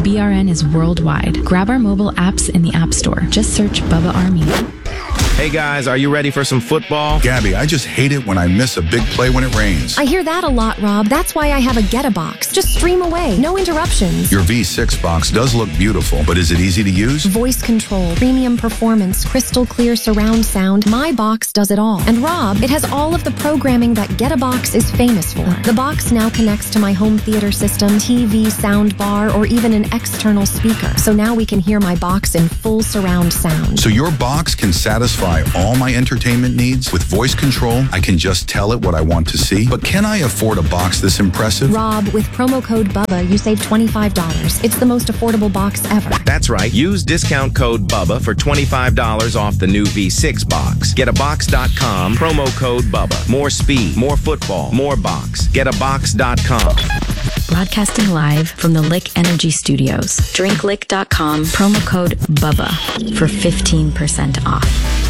BRN is worldwide. Grab our mobile apps in the App Store. Just search Bubba Army. Hey guys, are you ready for some football? Gabby, I just hate it when I miss a big play when it rains. I hear that a lot, Rob. That's why I have a Get-a-Box. Just stream away. No interruptions. Your V6 box does look beautiful, but is it easy to use? Voice control, premium performance, crystal clear surround sound. My box does it all. And Rob, it has all of the programming that Get-a-Box is famous for. The box now connects to my home theater system, TV, sound bar, or even an external speaker. So now we can hear my box in full surround sound. So your box can satisfy all my entertainment needs? With voice control, I can just tell it what I want to see. But can I afford a box this impressive? Rob, with promo code BUBBA, you save $25. It's the most affordable box ever. That's right. Use discount code BUBBA for $25 off the new V6 box. Getabox.com, promo code BUBBA. More speed, more football, more box. Getabox.com. Broadcasting live from the Lick Energy Studios. DrinkLick.com, promo code BUBBA for 15% off.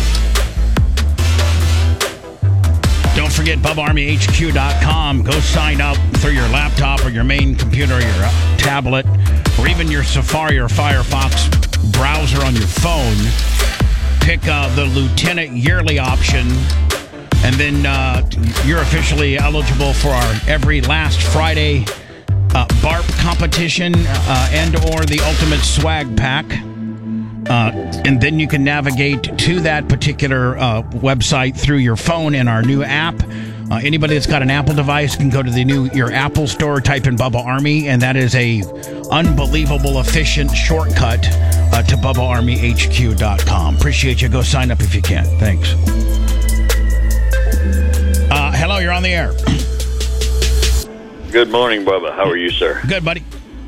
Don't forget BubbaArmyHQ.com. Go sign up through your laptop or your main computer or your tablet or even your Safari or Firefox browser on your phone. Pick the Lieutenant Yearly option, and then you're officially eligible for our every last Friday BARP competition and or the Ultimate Swag Pack. And then you can navigate to that particular website through your phone in our new app. Anybody that's got an Apple device can go to your Apple store, type in Bubba Army, and that is a unbelievable efficient shortcut to BubbaArmyHQ.com. Appreciate you. Go sign up if you can. Thanks. Hello, you're on the air. Good morning, Bubba. How are you, sir? Good, buddy.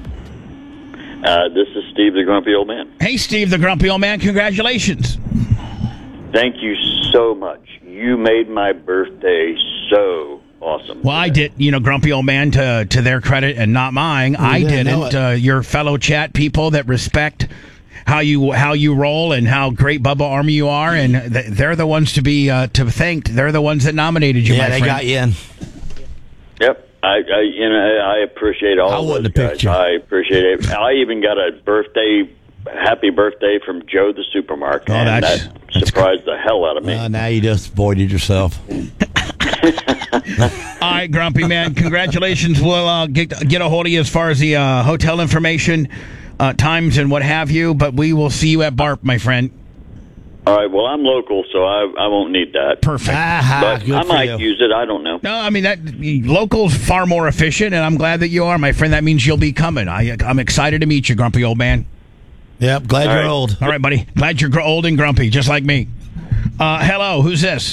This is Steve, the Grumpy Old Man. Hey, Steve, the Grumpy Old Man. Congratulations. Thank you so much. You made my birthday so awesome. Well, I did, Grumpy Old Man, to their credit and not mine. I didn't. Your fellow chat people that respect how you roll and how great Bubba Army you are, and they're the ones to be to thanked. They're the ones that nominated you. Yeah, they got you in. Yep. I appreciate all those guys. I appreciate it. I even got a happy birthday from Joe the Supermarket. And that surprised the hell out of me. Now you just voided yourself. All right, Grumpy Man, congratulations. We'll get a hold of you as far as the hotel information, times, and what have you, but we will see you at BARP, my friend. All right, well, I'm local, so I won't need that. Perfect. But I might use it. I don't know. No, I mean, local's far more efficient, and I'm glad that you are, my friend. That means you'll be coming. I'm excited to meet you, Grumpy Old Man. Yep, glad you're old. All right, buddy. Glad you're old and grumpy, just like me. Hello, who's this?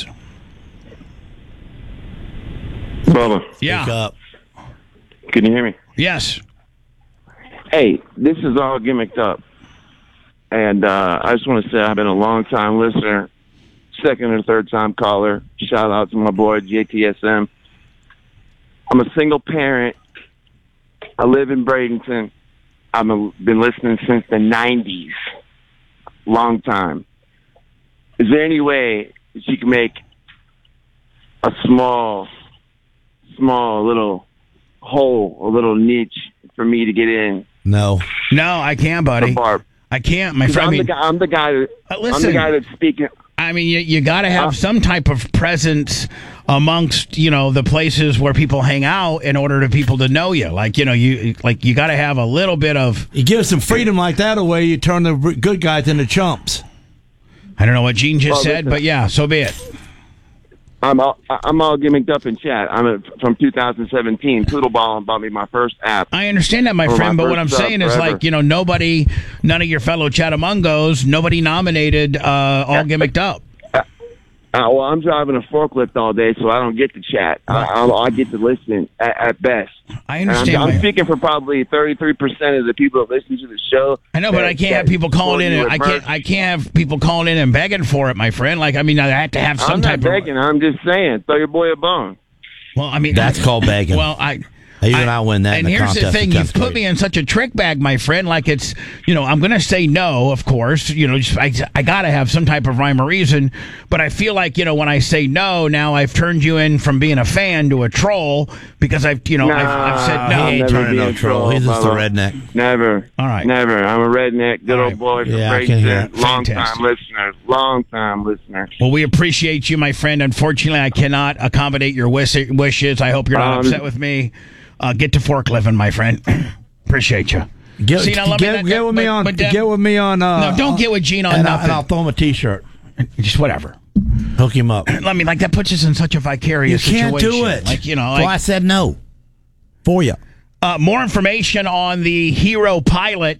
Bubba. Yeah. Speak up. Can you hear me? Yes. Hey, this is all gimmicked up. And I just want to say I've been a long-time listener, second or third-time caller. Shout out to my boy, JTSM. I'm a single parent. I live in Bradenton. I've been listening since the 90s. Long time. Is there any way that you can make a small little hole, a little niche for me to get in? No, I can't, buddy. I can't, my friend. I'm the guy that's speaking. I mean, you got to have some type of presence amongst, the places where people hang out in order for people to know you. Like, you got to have a little bit of. You give some freedom like that away, you turn the good guys into chumps. I don't know what Gene just said, but yeah, so be it. I'm all gimmicked up in chat. I'm from 2017. Poodleball bought me my first app. I understand that, my friend, but what I'm saying is, nobody, none of your fellow Chattamongos, nobody nominated all gimmicked up. Well, I'm driving a forklift all day, so I don't get to chat. I get to listen at best. I understand. I'm speaking for probably 33% of the people that listen to the show. I know, but I can't have people calling in. I can't have people calling in and begging for it, my friend. I have to have some type of. I'm not begging. I'm just saying, throw your boy a bone. Well, I mean, that's called begging. Well, Even I win that. And in the here's the thing: you've put me in such a trick bag, my friend. Like it's, I'm going to say no, of course. I got to have some type of rhyme or reason. But I feel like when I say no, now I've turned you in from being a fan to a troll because I've said no. He ain't turning no troll. He's just a redneck. Never. All right. Never. I'm a redneck. Good old boy. Yeah, I can hear it. Long time listener. Well, we appreciate you, my friend. Unfortunately, I cannot accommodate your wishes. I hope you're not upset with me. Get to forklifting, my friend. Appreciate you. Get with me on. No, don't get with Gene on nothing. And I'll throw him a T-shirt. Just whatever. Hook him up. Let me that puts us in such a vicarious situation. You can't do it. That's why I said no. For you. More information on the hero pilot.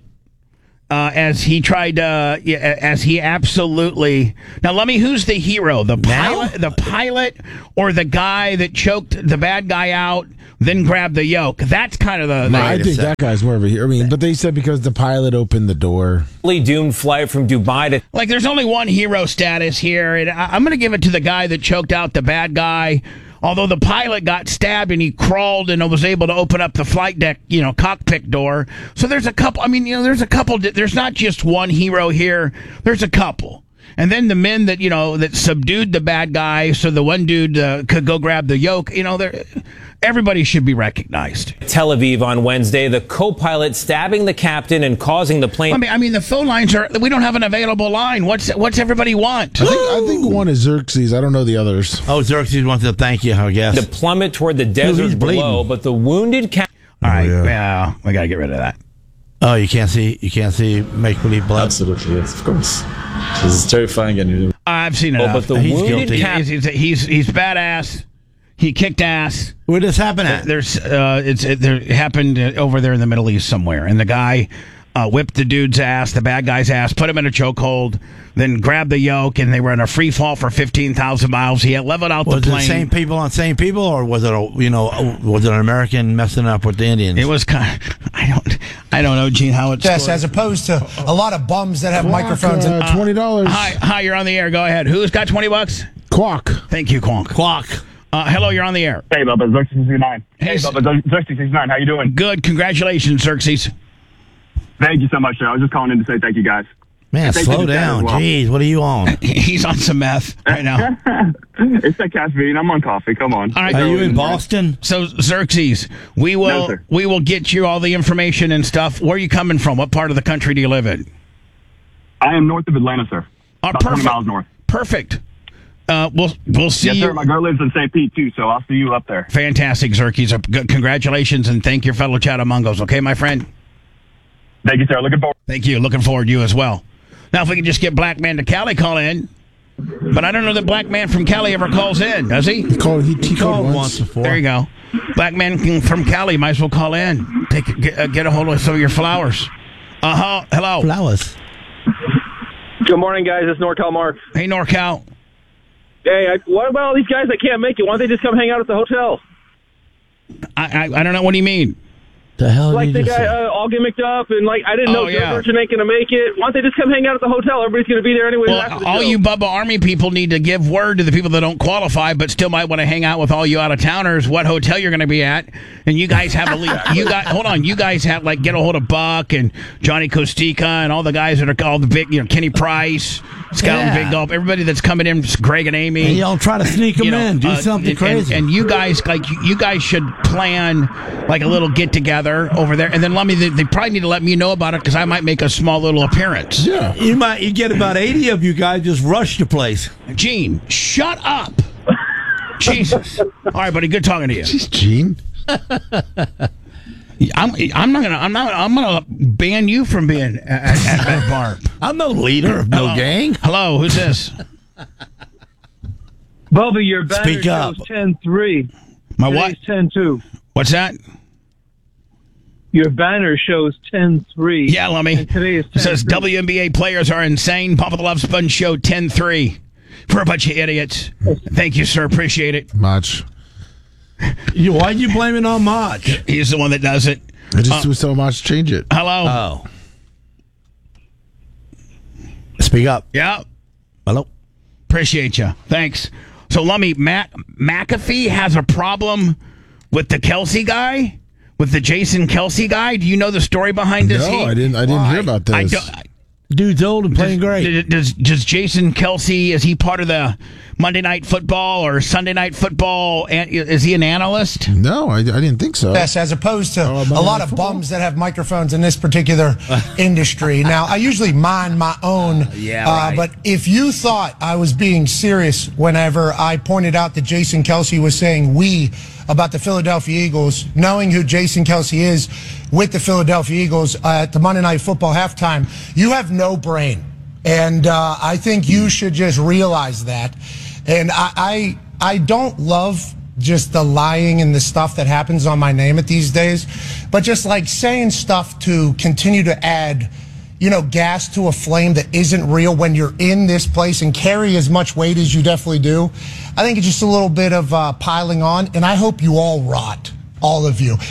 As he tried, as he absolutely. Now, let me. Who's the hero? The pilot, or the guy that choked the bad guy out, then grabbed the yoke? That's kind of the. I think that guy's more of a hero. I mean, but they said because the pilot opened the door. Doomed flight from Dubai to. There's only one hero status here, and I'm going to give it to the guy that choked out the bad guy. Although the pilot got stabbed and he crawled and was able to open up the flight deck, cockpit door. So there's a couple. I mean, there's a couple. There's not just one hero here. There's a couple. And then the men that, that subdued the bad guy so the one dude could go grab the yoke, everybody should be recognized. Tel Aviv on Wednesday, the co-pilot stabbing the captain and causing the plane. I mean, the phone lines we don't have an available line. What's everybody want? I think one is Xerxes. I don't know the others. Oh, Xerxes wants to thank you, I guess. To plummet toward the desert below, but the wounded captain. All right, yeah, we got to get rid of that. Oh, you can't see make-believe blood? Absolutely, yes, of course. This is terrifying. And I've seen it. But the he's guilty. He's badass. He kicked ass. Where does this happen at? It happened over there in the Middle East somewhere, and the guy whipped the dude's ass, the bad guy's ass, put him in a chokehold, then grabbed the yoke, and they were in a free fall for 15,000 miles. He had leveled out the plane. Was it same people on same people, or was it was it an American messing up with the Indians? It was kind of, I don't know, Gene, how it's. Yes, as opposed to a lot of bums that have microphones. $20. Hi, you're on the air. Go ahead. Who's got $20? Quack. Thank you, Quack. Hello, you're on the air. Hey, Bubba, Xerxes69. Hey, Bubba, Xerxes69. How you doing? Good. Congratulations, Xerxes. Thank you so much, sir. I was just calling in to say thank you, guys. Man, slow down. Well. Jeez, what are you on? He's on some meth right now. It's that caffeine. I'm on coffee. Come on. All right. Are you in Boston? So, Xerxes, we will get you all the information and stuff. Where are you coming from? What part of the country do you live in? I am north of Atlanta, sir. About 20 miles north. Perfect. We'll see you. Yes, sir. My girl lives in St. Pete, too, so I'll see you up there. Fantastic, Xerxes. Congratulations, and thank your fellow Chattamongos, okay, my friend? Thank you, sir. Looking forward. Thank you. Looking forward to you as well. Now, if we can just get Black Man to Cali call in. But I don't know that Black Man from Cali ever calls in, does he? He called once before. There you go. Black Man from Cali might as well call in. Get a hold of some of your flowers. Hello. Flowers. Good morning, guys. It's NorCal Mark. Hey, NorCal. Hey, what about all these guys that can't make it? Why don't they just come hang out at the hotel? I don't know. What do you mean? The hell like the guy all gimmicked up and I didn't know Joe Merchant ain't gonna make it. Why don't they just come hang out at the hotel? Everybody's gonna be there anyway. Well, all you Bubba Army people need to give word to the people that don't qualify but still might want to hang out with all you out of towners what hotel you're gonna be at. And you guys have you guys have get a hold of Buck and Johnny Kostika and all the guys that are all the big Kenny Price, Scout and Big Gulp, everybody that's coming in, Greg and Amy. And y'all try to sneak them in, do something crazy. And you guys you guys should plan a little get together over there, and then they probably need to let me know about it because I might make a small little appearance. Yeah, you get about 80 of you guys just rush the place. Gene, shut up. Jesus. All right, buddy. Good talking to you. Jeez, Gene. I'm gonna ban you from being at that bar. I'm no leader of no gang. Hello, who's this? Bubba, your banner shows 10-3. My what? 10-2. What's that? Your banner shows 10-3. Yeah, Lummy. Today is 10-3. It says WNBA players are insane. Papa the Love Sponge show 10-3 for a bunch of idiots. Thank you, sir. Appreciate it. Much. Why are you blaming on Mach? He's the one that does it. I just do so much. Change it. Hello. Oh. Speak up. Yeah. Hello. Appreciate you. Thanks. So, Lummy, McAfee has a problem with the Kelsey guy. with the Jason Kelce guy? Do you know the story behind this? No, I didn't hear about this. Dude's old and playing great. Does Jason Kelce, is he part of the Monday Night Football or Sunday Night Football? Is he an analyst? No, I didn't think so. Yes, as opposed to a lot of bums that have microphones in this particular industry. Now, I usually mind my own. Right. But if you thought I was being serious whenever I pointed out that Jason Kelce was saying we about the Philadelphia Eagles, knowing who Jason Kelce is with the Philadelphia Eagles at the Monday Night Football halftime, you have no brain. And I think you should just realize that. And I don't love just the lying and the stuff that happens on my name at these days, but just like saying stuff to continue to add, gas to a flame that isn't real when you're in this place and carry as much weight as you definitely do. I think it's just a little bit of piling on, and I hope you all rot, all of you.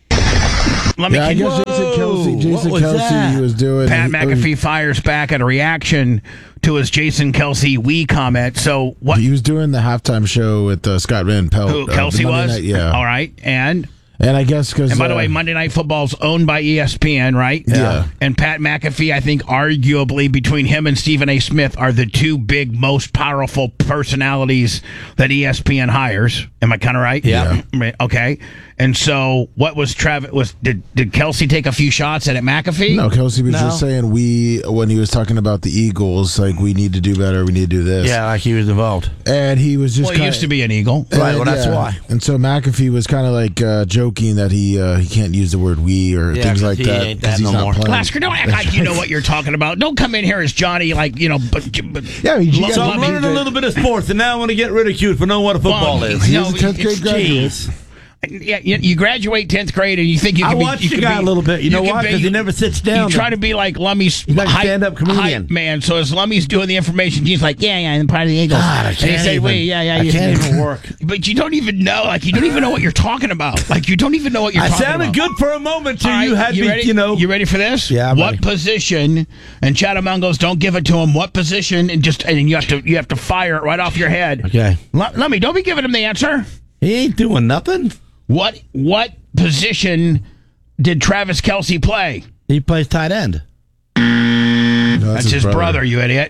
I guess Jason Kelce, he was doing. Pat McAfee fires back at a reaction to his Jason Kelce "we" comment. So what? He was doing the halftime show with Scott Van Pelt. Who Kelce was? Night, yeah. All right, and I guess because. And by the way, Monday Night Football's owned by ESPN, right? Yeah. And Pat McAfee, I think, arguably between him and Stephen A. Smith, are the two big, most powerful personalities that ESPN hires. Am I kind of right? Yeah. Okay. And so, what was Travis? Did Kelce take a few shots at McAfee? No, Kelce was just saying when he was talking about the Eagles, like we need to do better, we need to do this. Yeah, like he was involved. And he was just. Well, he used to be an Eagle, right? Well, that's why. And so McAfee was kind of like joking that he can't use the word "we" or things like that. Ain't that no more. Lasker, don't act like you know what you're talking about. Don't come in here as Johnny, like so I'm learning a little bit of sports, and now I want to get ridiculed for knowing what a football is. He's a 10th grade graduate. Yeah, you graduate 10th grade and you think you can I watched the guy a little bit. You know why? Because he never sits down. You try to be like Lummy's He's like a stand-up comedian. Man. So as Lummy's doing the information, he's like, I'm part of the Eagles. God, I can't even work. But you don't even know. Like, you don't even know what you're talking about. Like, you don't even know what you're talking about. I sounded good for a moment till you had me, ready? You ready for this? Yeah, what position? And Chatham goes, don't give it to him. What position? And you have to fire it right off your head. Okay. Lummy, don't be giving him the answer. He ain't doing nothing. What position did Travis Kelce play? He plays tight end. That's his brother, you idiot.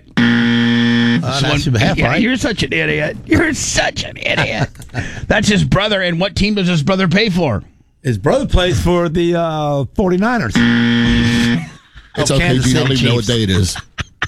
Right? You're such an idiot. You're such an idiot. That's his brother, and what team does his brother pay for? His brother plays for the 49ers. It's okay, you don't even know what day it is.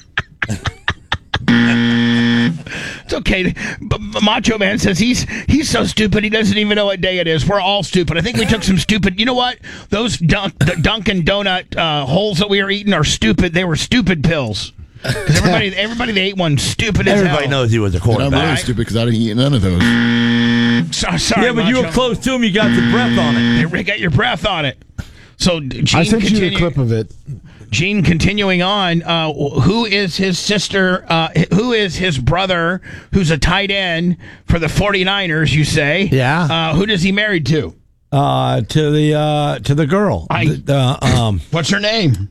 It's okay. Macho Man says he's so stupid he doesn't even know what day it is. We're all stupid. I think we took some stupid. You know what? Those Dunkin' Donut holes that we were eating are stupid. They were stupid pills. Because everybody that ate one stupid as hell. Everybody knows he was a quarterback. I'm really stupid because I didn't eat none of those. Sorry, yeah, but Macho. you were close to him. You got the breath on it. You got your breath on it. So Gene, I sent you a clip of it. Gene, continuing on, who is his sister? Who is his brother? Who's a tight end for the 49ers? You say, yeah. Who does he married to? To the girl. What's her name?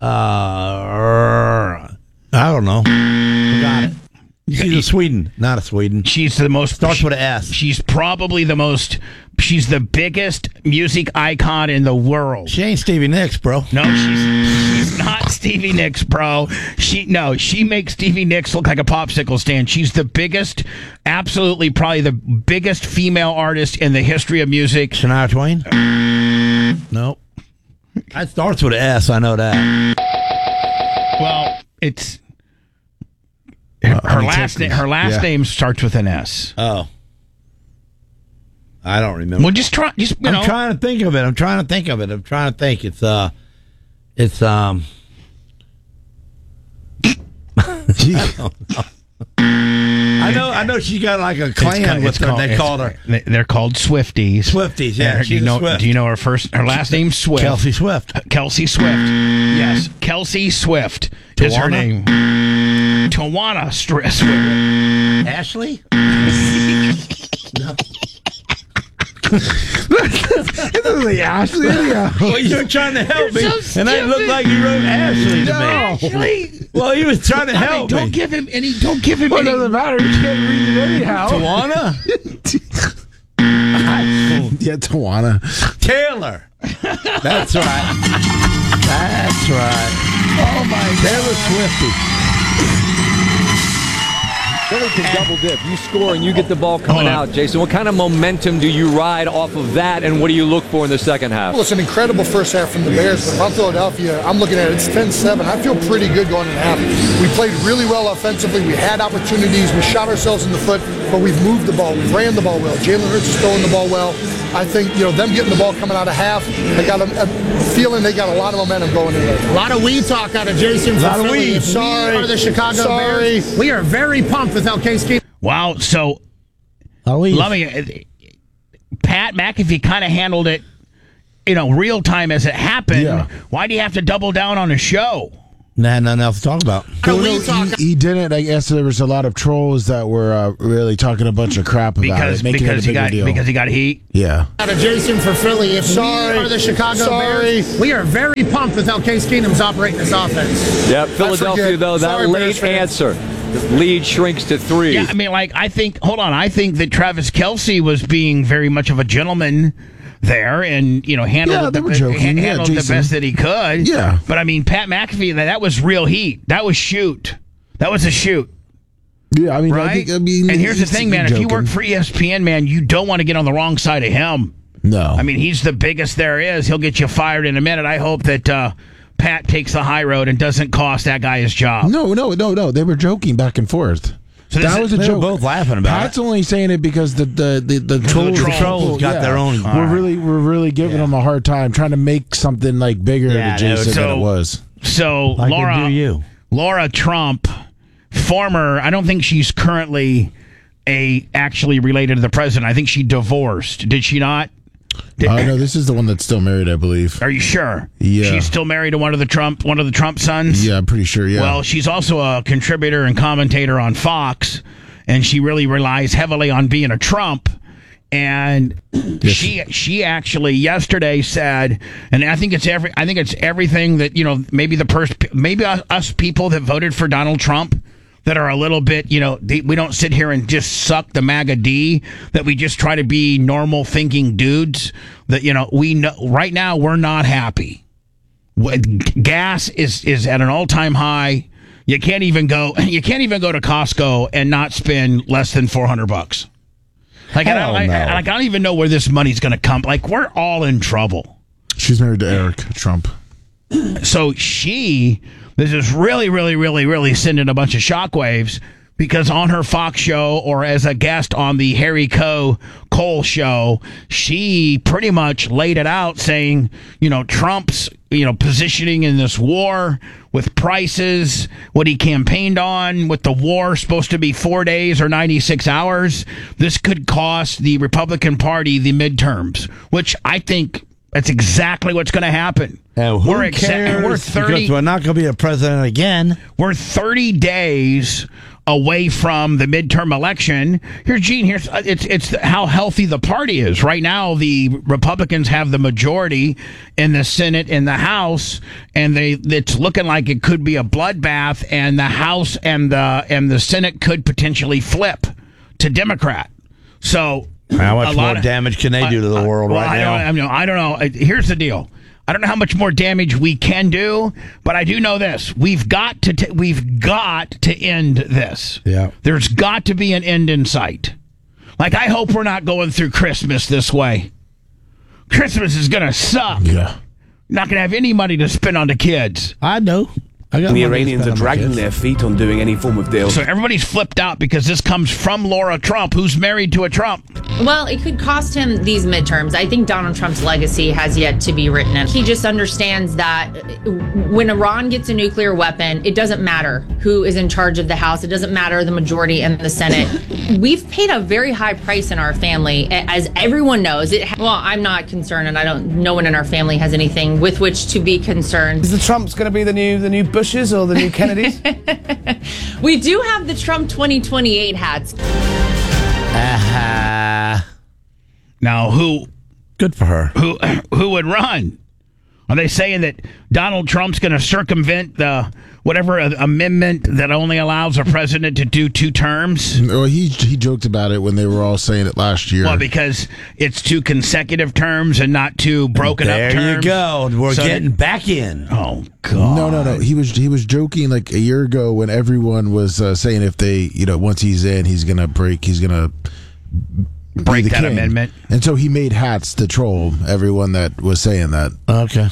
I don't know. Forgot it. She's a Sweden, not a Sweden. She's the most. Starts with an S. She's probably the most. She's the biggest music icon in the world. She ain't Stevie Nicks, bro. No, she's not Stevie Nicks, bro. She makes Stevie Nicks look like a popsicle stand. She's the biggest, absolutely probably the biggest female artist in the history of music. Shania Twain? No. That starts with an S, I know that. Well, it's her last name. Her last name starts with an S. Oh. I don't remember. Well, just try. I'm trying to think of it. I'm trying to think. It's I know she got like a clan with her. They called her. They're called Swifties. Swifties, yeah. Do you know her last name? Swift. Kelsey Swift. Kelsey Swift. Yes, Kelsey Swift is her name. Tawana Swift. Ashley? No. Ashley. Well, you were trying to help me, so and I looked like you wrote Ashley to me. Ashley. Well, he was trying to help me. Don't give him any. Well, it doesn't matter. You can't read it anyhow. Tawana? Yeah, Tawana. Taylor. That's right. That's right. Oh, my Taylor Swiftie. Philly can double dip. You score and you get the ball coming out, Jason. What kind of momentum do you ride off of that, and what do you look for in the second half? Well, it's an incredible first half from the Bears, but if I'm Philadelphia, I'm looking at it. It's 10-7. I feel pretty good going in half. We played really well offensively. We had opportunities. We shot ourselves in the foot, but we've moved the ball. We've ran the ball well. Jalen Hurts is throwing the ball well. I think, them getting the ball coming out of half, they got a feeling they got a lot of momentum going in there. A lot of we talk out of Jason from Philly. Sorry. We are the Chicago Bears. We are very pumped with how Case Keenum. Wow, so let me, Pat McAfee kind of handled it, real time as it happened. Yeah. Why do you have to double down on a show? Nah, nothing else to talk about. He didn't. I guess there was a lot of trolls that were really talking a bunch of crap about it, making it a bigger deal. Because he got heat? Yeah. Out of Jason for Philly. If we are the Chicago Bears, we are very pumped with how Case Keenum's operating this offense. Yeah, Philadelphia, though, that late answer. The lead shrinks to 3. Yeah, I think that Travis Kelce was being very much of a gentleman there and handled the best that he could. Yeah. But Pat McAfee, that was real heat. That was shoot. That was a shoot. Yeah, right? And here's the thing, man. If you work for ESPN, man, you don't want to get on the wrong side of him. No. He's the biggest there is. He'll get you fired in a minute. I hope that Pat takes the high road and doesn't cost that guy his job. No. They were joking back and forth. So that was a joke. They were both laughing about Pat's only saying it because the trolls got their own. We're really giving them a hard time, trying to make something bigger to Jason than it was. So Laura Trump, former. I don't think she's currently actually related to the president. I think she divorced. Did she not? No, this is the one that's still married, I believe. Are you sure? Yeah. She's still married to one of the Trump sons? Yeah, I'm pretty sure, yeah. Well, she's also a contributor and commentator on Fox, and she really relies heavily on being a Trump. And she actually yesterday said, and I think it's everything that, maybe us people that voted for Donald Trump that are a little bit, we don't sit here and just suck the MAGA D, that we just try to be normal thinking dudes, that, we know right now we're not happy. Gas is at an all-time high. You can't even go to Costco and not spend less than $400. I don't even know where this money's going to come. We're all in trouble. She's married to Eric Trump. So this is really, really, really, really sending a bunch of shockwaves, because on her Fox show or as a guest on the Harry Cole show, she pretty much laid it out saying, Trump's, positioning in this war with prices, what he campaigned on with the war supposed to be 4 days or 96 hours. This could cost the Republican Party the midterms, which I think that's exactly what's going to happen. And we're 30. Because we're not going to be a president again. We're 30 days away from the midterm election. Here, Gene. It's how healthy the party is right now. The Republicans have the majority in the Senate and the House, and it's looking like it could be a bloodbath. And the House and the Senate could potentially flip to Democrat. So. How much more damage can they do to the world right now? I don't know. Here's the deal. I don't know how much more damage we can do, but I do know this: we've got to end this. Yeah, there's got to be an end in sight. I hope we're not going through Christmas this way. Christmas is going to suck. Yeah, not going to have any money to spend on the kids. I know. The Iranians are dragging their feet on doing any form of deal. So everybody's flipped out because this comes from Laura Trump, who's married to a Trump. Well, it could cost him these midterms. I think Donald Trump's legacy has yet to be written. And he just understands that when Iran gets a nuclear weapon, it doesn't matter who is in charge of the House. It doesn't matter the majority in the Senate. We've paid a very high price in our family, as everyone knows. Well, I'm not concerned, and no one in our family has anything with which to be concerned. Is the Trumps going to be the new Bushes or the new Kennedys? We do have the Trump 2028 hats. Now, who? Good for her. Who would run? Are they saying that Donald Trump's going to circumvent the whatever amendment that only allows a president to do 2 terms? Well, he joked about it when they were all saying it last year. Well, because it's 2 consecutive terms and not 2 broken up terms. There you go. We're getting back in. Oh God. No. He was joking like a year ago when everyone was saying if they, once he's in, he's gonna break that amendment. And so he made hats to troll everyone that was saying that. Okay.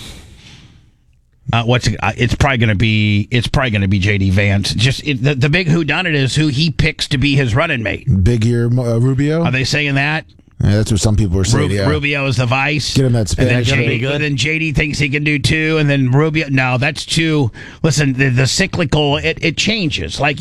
It's probably going to be JD Vance. Just the big whodunit is who he picks to be his running mate. Big ear Rubio. Are they saying that? Yeah, that's what some people are saying. Rubio is the vice. Get him that Spanish. And then JD thinks he can do 2, and then Rubio. No, that's 2. Listen, the cyclical it changes. Like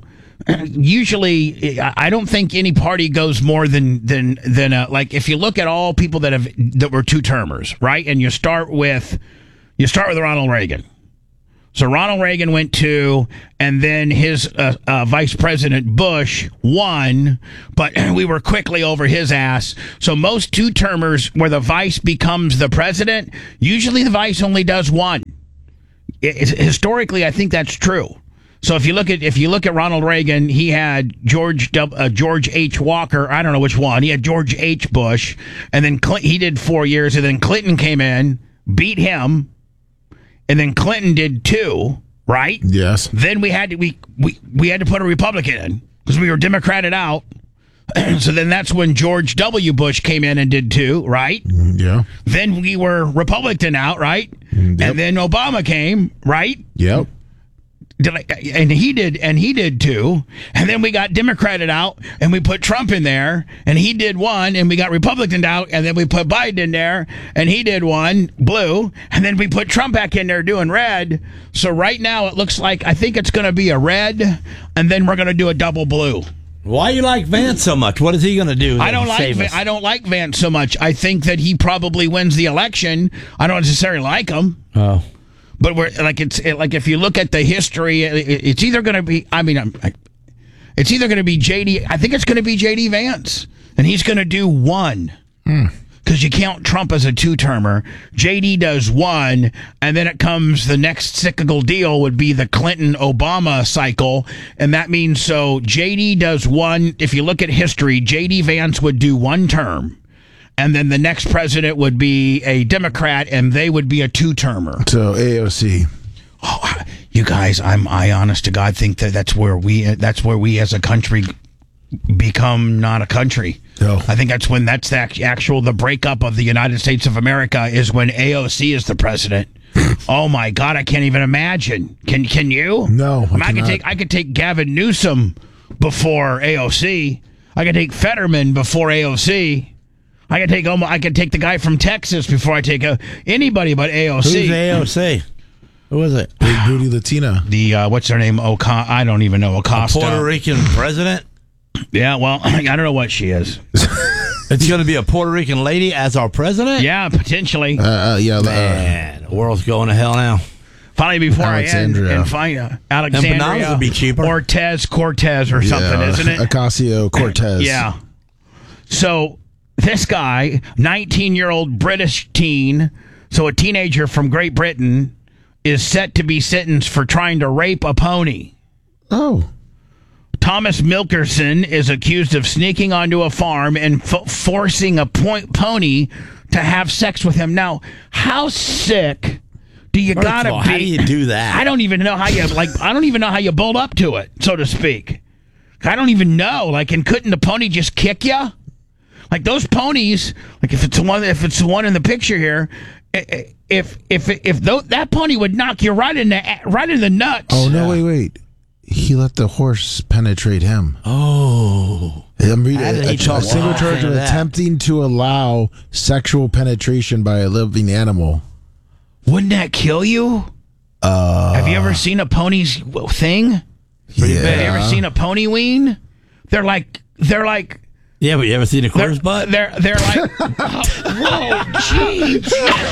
usually, I don't think any party goes more than like if you look at all people that were 2-termers, right? And you start with Ronald Reagan. So Ronald Reagan went 2, and then his Vice President Bush won, but we were quickly over his ass. So most 2-termers where the vice becomes the president, usually the vice only does 1. Historically, I think that's true. So if you look at Ronald Reagan, he had George H. Walker. I don't know which one. He had George H. Bush, and then he did 4 years, and then Clinton came in, beat him, and then Clinton did 2. Right? Yes. Then we had to put a Republican in because we were Democrated out. So then that's when George W. Bush came in and did 2. Right? Yeah. Then we were Republican out. Right? Yep. And then Obama came. Right? Yep. And he did 2, and then we got Democrated out, and we put Trump in there, and he did 1, and we got Republican out, and then we put Biden in there, and he did 1, blue, and then we put Trump back in there doing red. So right now it looks like I think it's going to be a red, and then we're going to do a double blue. Why you like Vance so much? What is he going to do? I don't like Vance so much. I think that he probably wins the election. I don't necessarily like him. Oh. But if you look at the history, it's either going to be. It's either going to be JD. I think it's going to be JD Vance, and he's going to do 1 because you count Trump as a 2-termer. JD does 1, and then it comes the next cyclical deal would be the Clinton-Obama cycle, and that means so JD does 1. If you look at history, JD Vance would do 1 term. And then the next president would be a Democrat, and they would be a 2-termer. So AOC. Oh, you guys, I honest to God think that's where we as a country become not a country. No. I think that's the breakup of the United States of America is when AOC is the president. Oh my God, I can't even imagine. Can you? No, I could take Gavin Newsom before AOC. I could take Fetterman before AOC. I could take the guy from Texas before I take anybody but AOC. Who's AOC? Who was it? Big booty Latina. The what's her name? I don't even know. Acosta. A Puerto Rican president? Yeah, well, I don't know what she is. It's going to be a Puerto Rican lady as our president? Yeah, potentially. Man, the world's going to hell now. Finally, before Alexandria. I end and find Alexandria would be cheaper. Cortez or something, isn't it? Ocasio-Cortez. Yeah. So this guy, 19-year-old British teen, so a teenager from Great Britain, is set to be sentenced for trying to rape a pony. Oh. Thomas Milkerson is accused of sneaking onto a farm and forcing a pony to have sex with him. Now, how sick do you gotta be? How do you do that? I don't even know how you build up to it, so to speak. I don't even know. And couldn't the pony just kick you? Like those ponies, if it's the one in the picture here, if that pony would knock you right in the nuts. Oh no! Wait. He let the horse penetrate him. Oh. I'm reading a single charge of attempting to allow sexual penetration by a living animal. Wouldn't that kill you? Have you ever seen a pony's thing? Yeah. Have you ever seen a pony wean? They're like. Yeah, but you ever seen a quarter's butt? They're like. Whoa, jeez.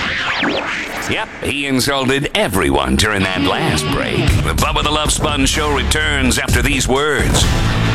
Yep, he insulted everyone during that last break. The Bubba the Love Sponge Show returns after these words.